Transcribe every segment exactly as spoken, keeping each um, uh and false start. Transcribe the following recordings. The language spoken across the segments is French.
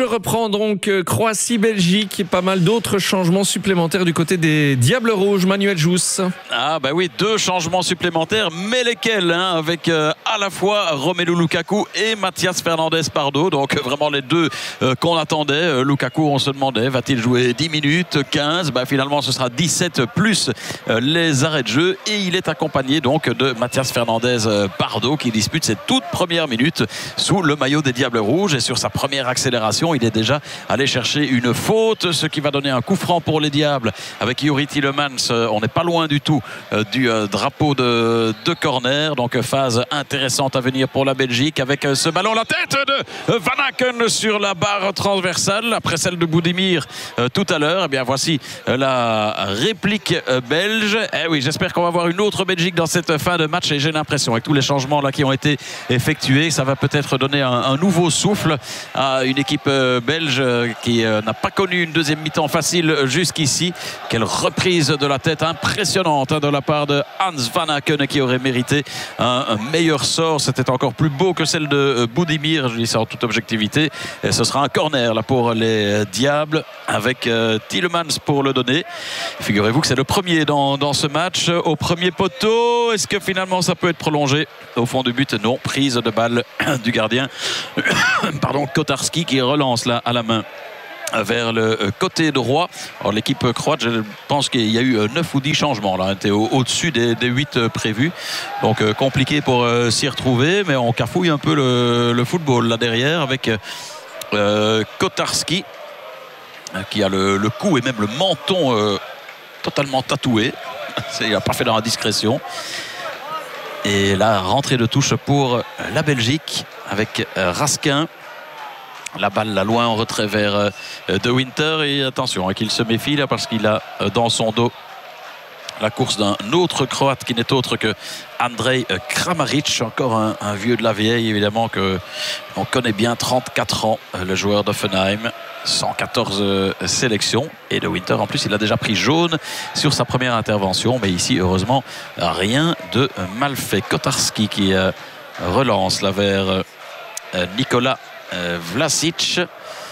Je reprends donc Croatie-Belgique, pas mal d'autres changements supplémentaires du côté des Diables Rouges. Manuel Jousse. Ah bah oui, deux changements supplémentaires, mais lesquels hein, avec euh, à la fois Romelu Lukaku et Mathias Fernandes Pardo, donc euh, vraiment les deux euh, qu'on attendait. Euh, Lukaku, on se demandait, va-t-il jouer dix minutes, quinze? Bah finalement ce sera dix-sept plus euh, les arrêts de jeu, et il est accompagné donc de Mathias Fernandes Pardo qui dispute ses toutes premières minutes sous le maillot des Diables Rouges, et sur sa première accélération il est déjà allé chercher une faute, ce qui va donner un coup franc pour les Diables avec Youri Tielemans. On n'est pas loin du tout du drapeau de, de corner, donc phase intéressante à venir pour la Belgique avec ce ballon, la tête de Van Aken sur la barre transversale après celle de Boudimir tout à l'heure. Et bien voici la réplique belge. Eh oui, j'espère qu'on va voir une autre Belgique dans cette fin de match, et j'ai l'impression avec tous les changements là qui ont été effectués, ça va peut-être donner un, un nouveau souffle à une équipe belge qui n'a pas connu une deuxième mi-temps facile jusqu'ici. Quelle reprise de la tête impressionnante de la part de Hans Van Aken, qui aurait mérité un, un meilleur sort. C'était encore plus beau que celle de Boudimir, je dis ça en toute objectivité. Et ce sera un corner là pour les Diables avec euh, Tielemans pour le donner. Figurez-vous que c'est le premier dans, dans ce match au premier poteau. Est-ce que finalement ça peut être prolongé au fond du but? Non, prise de balle du gardien pardon, Kotarski, qui relance là à la main vers le côté droit. Alors l'équipe croate, je pense qu'il y a eu neuf ou dix changements là, était au-dessus des, des huit prévus, donc euh, compliqué pour euh, s'y retrouver, mais on cafouille un peu le, le football là derrière avec euh, Kotarski qui a le, le cou et même le menton euh, totalement tatoué. Il n'a pas fait dans la discrétion. Et la rentrée de touche pour la Belgique avec euh, Raskin. La balle là loin en retrait vers euh, De Winter, et attention hein, qu'il se méfie là, parce qu'il a euh, dans son dos la course d'un autre Croate qui n'est autre que Andrej Kramaric, encore un, un vieux de la vieille évidemment que on connaît bien, trente-quatre ans, le joueur d'Offenheim, cent quatorze euh, sélections, et De Winter en plus il a déjà pris jaune sur sa première intervention, mais ici heureusement rien de mal fait. Kotarski qui euh, relance là vers euh, Nicolas Euh, Vlasic,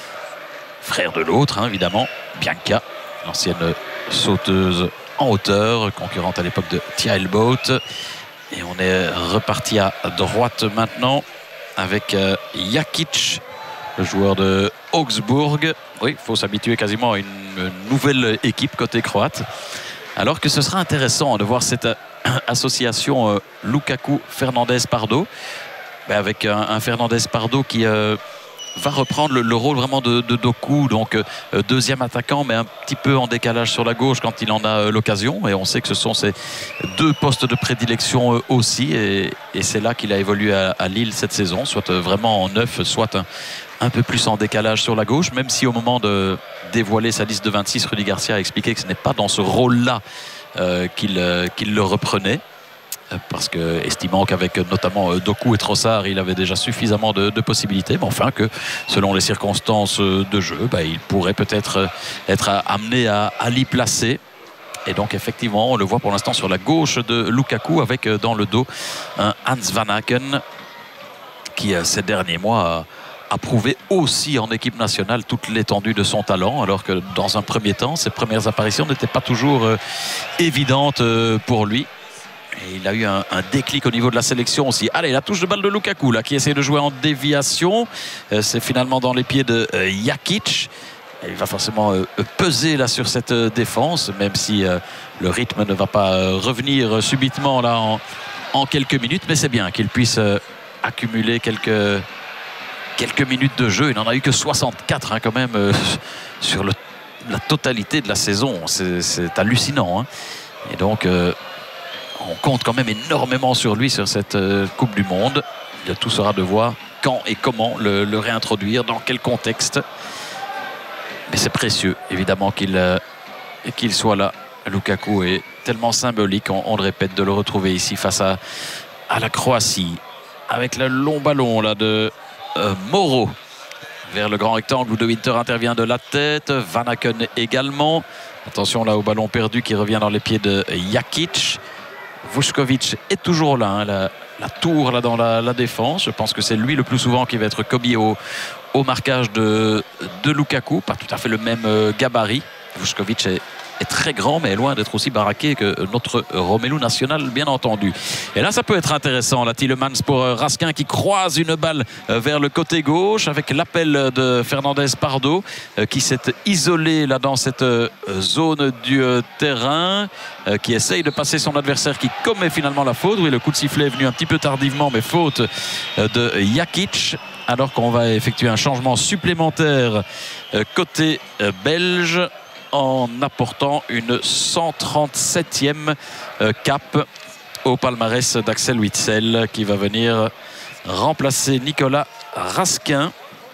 frère de l'autre hein, évidemment, Bianca, l'ancienne sauteuse en hauteur, concurrente à l'époque de Tia Elboat. Et on est reparti à droite maintenant avec euh, Jakic, le joueur de Augsbourg. Oui, il faut s'habituer quasiment à une, une nouvelle équipe côté croate, alors que ce sera intéressant de voir cette euh, association euh, Lukaku-Fernandes-Pardo, avec un, un Fernandes Pardo qui euh, va reprendre le, le rôle vraiment de, de Doku, donc euh, deuxième attaquant, mais un petit peu en décalage sur la gauche quand il en a euh, l'occasion, et on sait que ce sont ses deux postes de prédilection euh, aussi, et, et c'est là qu'il a évolué à, à Lille cette saison, soit euh, vraiment en neuf, soit un, un peu plus en décalage sur la gauche, même si au moment de dévoiler sa liste de vingt-six, Rudy Garcia a expliqué que ce n'est pas dans ce rôle-là euh, qu'il euh, qu'il le reprenait, parce que estimant qu'avec notamment Doku et Trossard il avait déjà suffisamment de, de possibilités, mais enfin que selon les circonstances de jeu bah, il pourrait peut-être être amené à, à l'y placer. Et donc effectivement on le voit pour l'instant sur la gauche de Lukaku, avec dans le dos un Hans Van Aken qui ces derniers mois a, a prouvé aussi en équipe nationale toute l'étendue de son talent, alors que dans un premier temps ses premières apparitions n'étaient pas toujours euh, évidentes euh, pour lui. Et il a eu un, un déclic au niveau de la sélection aussi. Allez, la touche de balle de Lukaku là, qui essaie de jouer en déviation. Euh, c'est finalement dans les pieds de euh, Jakic. Et il va forcément euh, peser là sur cette euh, défense, même si euh, le rythme ne va pas euh, revenir subitement là en, en quelques minutes. Mais c'est bien qu'il puisse euh, accumuler quelques, quelques minutes de jeu. Il n'en a eu que soixante-quatre hein, quand même euh, sur le, la totalité de la saison. C'est hallucinant. Hein. Et donc... Euh, on compte quand même énormément sur lui sur cette euh, Coupe du Monde. Le tout sera de voir quand et comment le, le réintroduire, dans quel contexte. Mais c'est précieux, évidemment, qu'il euh, qu'il soit là. Lukaku est tellement symbolique, on, on le répète, de le retrouver ici face à, à la Croatie. Avec le long ballon là, de euh, Moro vers le grand rectangle où De Winter intervient de la tête. Van Aken également. Attention là au ballon perdu qui revient dans les pieds de Jakic. Vučković est toujours là, hein, la, la tour là dans la, la défense. Je pense que c'est lui le plus souvent qui va être commis au, au marquage de, de Lukaku. Pas tout à fait le même euh, gabarit. Vuskovic est, est très grand, mais est loin d'être aussi baraqué que notre Romelu Nacional, bien entendu. Et là, ça peut être intéressant. La Tielemans pour euh, Raskin qui croise une balle euh, vers le côté gauche avec l'appel de Fernandez Pardo euh, qui s'est isolé là dans cette euh, zone du euh, terrain, euh, qui essaye de passer son adversaire qui commet finalement la faute. Oui, le coup de sifflet est venu un petit peu tardivement, mais faute euh, de Jakic. Alors qu'on va effectuer un changement supplémentaire euh, côté euh, belge, en apportant une cent trente-septième euh, cape au palmarès d'Axel Witsel qui va venir remplacer Nicolas Raskin.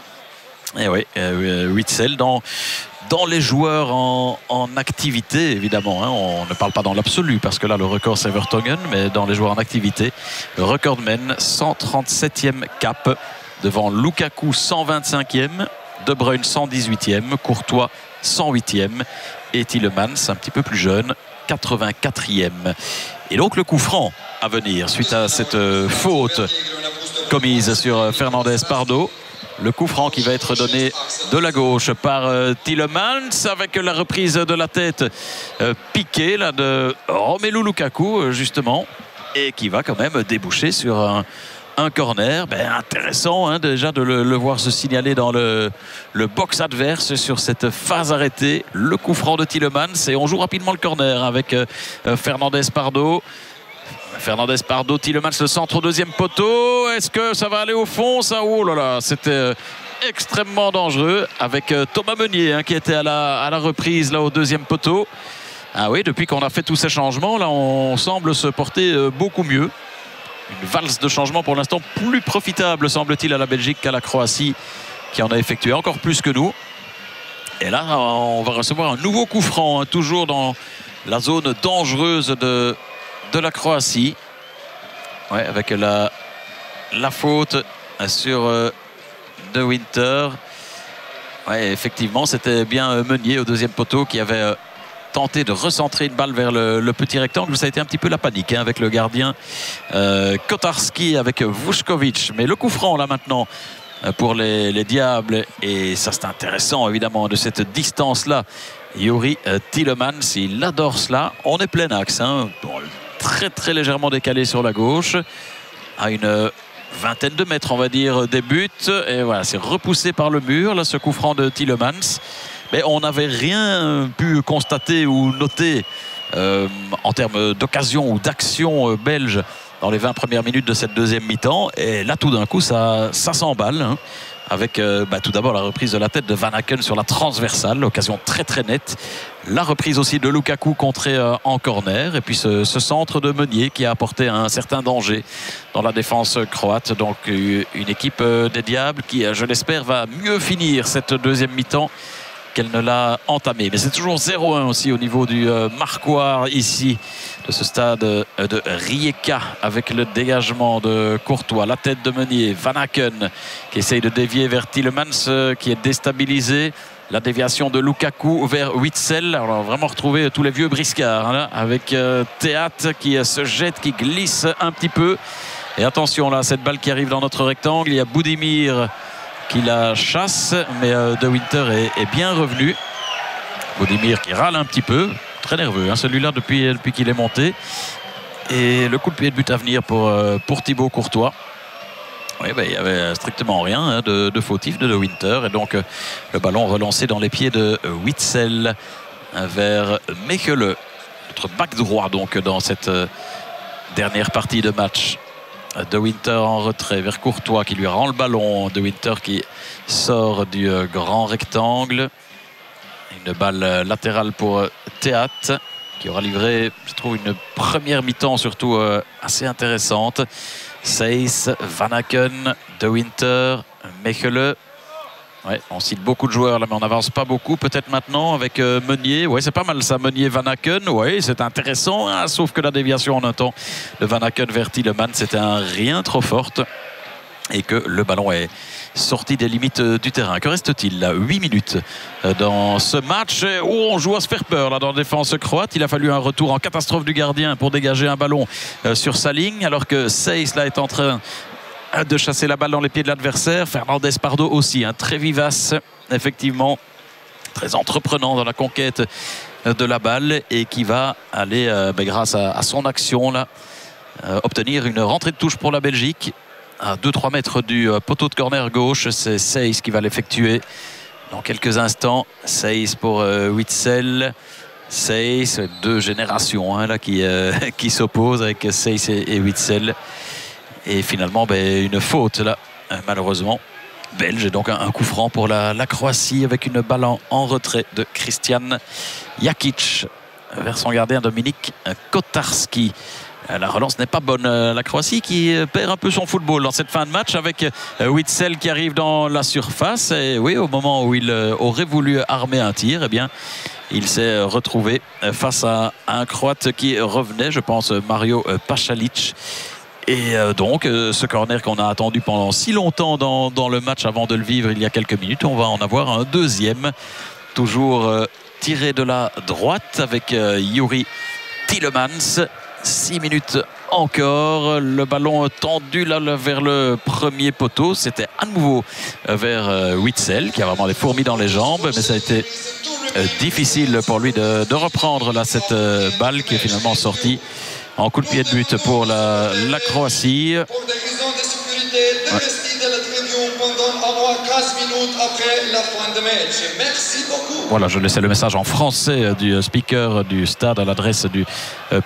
Et oui, euh, Witsel dans, dans les joueurs en, en activité, évidemment. Hein, on ne parle pas dans l'absolu parce que là le record c'est Vertonghen, mais dans les joueurs en activité, le recordman, cent trente-septième cape devant Lukaku cent vingt-cinquième, De Bruyne cent dix-huitième, Courtois cent huitième et Tielemans, un petit peu plus jeune, quatre-vingt-quatrième. Et donc le coup franc à venir suite à cette euh, faute commise sur Fernandez Pardo. Le coup franc qui va être donné de la gauche par euh, Tielemans avec la reprise de la tête euh, piquée là, de Romelu Lukaku justement, et qui va quand même déboucher sur un Un corner, ben, intéressant hein, déjà de le, le voir se signaler dans le, le box adverse sur cette phase arrêtée. Le coup franc de Tielemans et on joue rapidement le corner avec euh, Fernandez Pardo. Fernandez Pardo, Tielemans, le centre au deuxième poteau. Est-ce que ça va aller au fond ça? Oh là là, c'était euh, extrêmement dangereux avec euh, Thomas Meunier hein, qui était à la, à la reprise là au deuxième poteau. Ah oui, depuis qu'on a fait tous ces changements, là on semble se porter euh, beaucoup mieux. Une valse de changement pour l'instant plus profitable semble-t-il à la Belgique qu'à la Croatie qui en a effectué encore plus que nous. Et là on va recevoir un nouveau coup franc hein, toujours dans la zone dangereuse de, de la Croatie, ouais, avec la, la faute sur euh, De Winter. Ouais, effectivement c'était bien Meunier au deuxième poteau qui avait euh, tenté de recentrer une balle vers le, le petit rectangle. Ça a été un petit peu la panique hein, avec le gardien euh, Kotarski, avec Vuskovic. Mais le coup franc là maintenant pour les, les Diables, et ça c'est intéressant évidemment de cette distance là. Youri euh, Tielemans, il adore cela. On est plein axe hein, très très légèrement décalé sur la gauche à une vingtaine de mètres on va dire des buts, et voilà c'est repoussé par le mur là ce coup franc de Tielemans. Mais on n'avait rien pu constater ou noter euh, en termes d'occasion ou d'action euh, belge dans les vingt premières minutes de cette deuxième mi-temps. Et là, tout d'un coup, ça, ça s'emballe. Hein, avec euh, bah, tout d'abord la reprise de la tête de Van Aken sur la transversale, occasion très très nette. La reprise aussi de Lukaku contrée euh, en corner. Et puis ce, ce centre de Meunier qui a apporté un certain danger dans la défense croate. Donc une équipe euh, des Diables qui, je l'espère, va mieux finir cette deuxième mi-temps qu'elle ne l'a entamé. Mais c'est toujours zéro un aussi au niveau du euh, marquoir ici de ce stade euh, de Rijeka, avec le dégagement de Courtois, la tête de Meunier, Van Aken qui essaye de dévier vers Tielemans euh, qui est déstabilisé, la déviation de Lukaku vers Witsel. Alors on va vraiment retrouver tous les vieux briscards hein, avec euh, Théat qui euh, se jette, qui glisse un petit peu, et attention là, cette balle qui arrive dans notre rectangle, il y a Boudimir qui la chasse, mais euh, De Winter est, est bien revenu. Boudimir qui râle un petit peu, très nerveux hein, celui-là depuis, depuis qu'il est monté, et le coup de pied de but à venir pour, euh, pour Thibaut Courtois. Oui, ben, il n'y avait strictement rien hein, de, de fautif de De Winter, et donc euh, le ballon relancé dans les pieds de euh, Witsel vers Mechelen, notre back droit donc dans cette euh, dernière partie de match. De Winter en retrait vers Courtois qui lui rend le ballon. De Winter qui sort du euh, grand rectangle. Une balle euh, latérale pour euh, Théat qui aura livré, je trouve, une première mi-temps surtout euh, assez intéressante. Seyss, Van Aken, De Winter, Mechelen. Ouais, on cite beaucoup de joueurs là, mais on n'avance pas beaucoup. Peut-être maintenant avec euh, Meunier. Ouais, c'est pas mal ça, Meunier, Van Aken. Ouais, c'est intéressant, hein, sauf que la déviation en un temps de Van Aken vers Tielemans, c'était un rien trop forte, et que le ballon est sorti des limites euh, du terrain. Que reste-t-il là? huit minutes euh, dans ce match où on joue à se faire peur là dans la défense croate. Il a fallu un retour en catastrophe du gardien pour dégager un ballon euh, sur sa ligne, alors que Seyss là est en train de chasser la balle dans les pieds de l'adversaire. Fernandez Pardo aussi, hein, très vivace, effectivement, très entreprenant dans la conquête de la balle et qui va aller, euh, ben, grâce à, à son action là, euh, obtenir une rentrée de touche pour la Belgique. À deux trois mètres du euh, poteau de corner gauche, c'est Seyss qui va l'effectuer dans quelques instants. Seyss pour euh, Witsel. Seyss, deux générations hein, là, qui, euh, qui s'opposent avec Seyss et, et Witsel. Et finalement, ben, une faute là, malheureusement, belge. Et donc un, un coup franc pour la, la Croatie avec une balle en, en retrait de Christian Jakic vers son gardien Dominik Kotarski. La relance n'est pas bonne. La Croatie qui perd un peu son football dans cette fin de match avec Witsel qui arrive dans la surface. Et oui, au moment où il aurait voulu armer un tir, eh bien, il s'est retrouvé face à un Croate qui revenait, je pense Mario Pachalic. Et donc, ce corner qu'on a attendu pendant si longtemps dans, dans le match avant de le vivre il y a quelques minutes, on va en avoir un deuxième. Toujours tiré de la droite avec Yuri Tielemans. Six minutes encore, le ballon tendu là, là vers le premier poteau. C'était à nouveau vers euh, Witsel qui a vraiment des fourmis dans les jambes, mais ça a été euh, difficile pour lui de, de reprendre là, cette euh, balle qui est finalement sortie en coup de pied de but pour la, la Croatie. Ouais. Voilà, je laissais le message en français du speaker du stade à l'adresse du